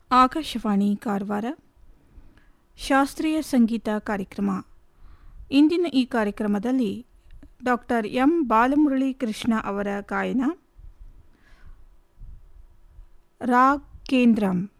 ಆಕಾಶವಾಣಿ ಕಾರವಾರ ಶಾಸ್ತ್ರೀಯ ಸಂಗೀತ ಕಾರ್ಯಕ್ರಮ. ಇಂದಿನ ಈ ಕಾರ್ಯಕ್ರಮದಲ್ಲಿ ಡಾಕ್ಟರ್ ಎಂ ಬಾಲಮುರಳಿ ಕೃಷ್ಣ ಅವರ ಗಾಯನ, ರಾಗ್ ಕೇಂದ್ರಂ,